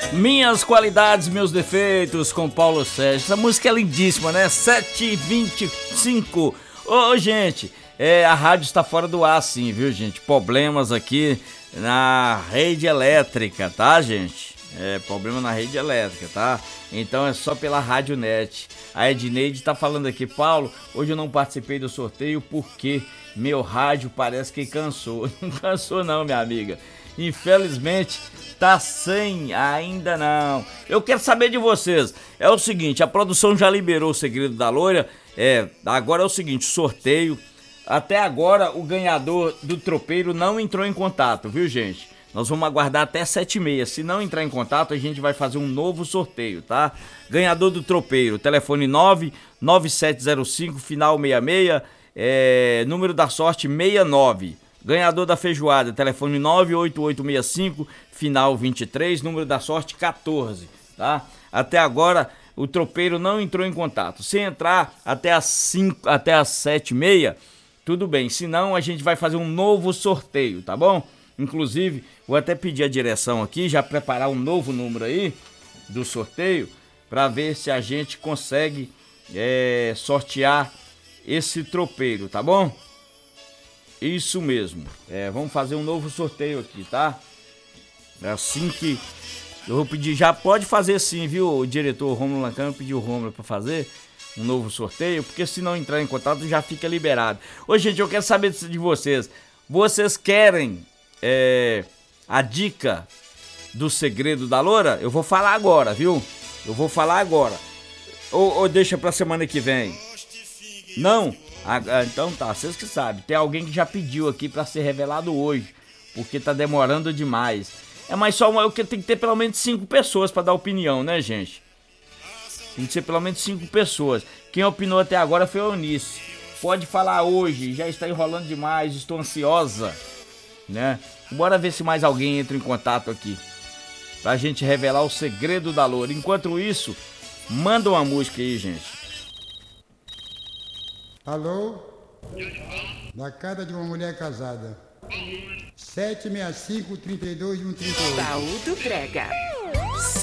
Minhas qualidades, meus defeitos, com Paulo Sérgio. Essa música é lindíssima, né? 7h25. Ô, gente, a rádio está fora do ar, sim, viu, gente? Problemas aqui na rede elétrica, tá, gente? Problema na rede elétrica, tá? Então é só pela Rádio Net. A Edneide tá falando aqui, Paulo, hoje eu não participei do sorteio porque meu rádio parece que cansou. Não cansou não, minha amiga. Infelizmente, tá sem ainda não. Eu quero saber de vocês. É o seguinte, a produção já liberou o segredo da loira. Agora é o seguinte, sorteio. Até agora o ganhador do tropeiro não entrou em contato, viu, gente? Nós vamos aguardar até 7h30. Se não entrar em contato, a gente vai fazer um novo sorteio, tá? Ganhador do tropeiro, telefone 99705, final 66, número da sorte 69. Ganhador da feijoada, telefone 98865, final 23, número da sorte 14, tá? Até agora o tropeiro não entrou em contato. Se entrar até as 7h30, tudo bem. Se não, a gente vai fazer um novo sorteio, tá bom? Inclusive, vou até pedir a direção aqui, já preparar um novo número aí do sorteio, para ver se a gente consegue sortear esse tropeiro, tá bom? Isso mesmo. Vamos fazer um novo sorteio aqui, tá? É assim que eu vou pedir, já pode fazer sim, viu, o diretor Rômulo Lancano pediu o Rômulo para fazer um novo sorteio, porque se não entrar em contato já fica liberado. Ô, gente, eu quero saber de vocês. Vocês querem a dica do segredo da loura? Eu vou falar agora, viu? Eu vou falar agora. Ou deixa pra semana que vem? Não? Então tá, vocês que sabem. Tem alguém que já pediu aqui pra ser revelado hoje, porque tá demorando demais. Mas só tem que ter pelo menos 5 pessoas pra dar opinião, né, gente? Tem que ser pelo menos 5 pessoas. Quem opinou até agora foi a Eunice. Pode falar hoje, já está enrolando demais, estou ansiosa, né? Bora ver se mais alguém entra em contato aqui pra gente revelar o segredo da loura. Enquanto isso, manda uma música aí, gente. Alô? Da casa de uma mulher casada. 765-32-138. Saúde prega.